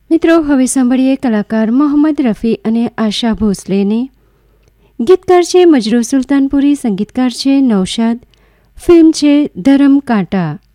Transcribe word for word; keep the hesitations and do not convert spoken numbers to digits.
મિત્રો, હવે સાંભળીએ કલાકાર મોહમ્મદ રફી અને આશા ભોસલેને. ગીતકાર છે મજરૂ સુલતાનપુરી, સંગીતકાર છે નૌશાદ. ફિલ્મ છે ધરમ કાંટા.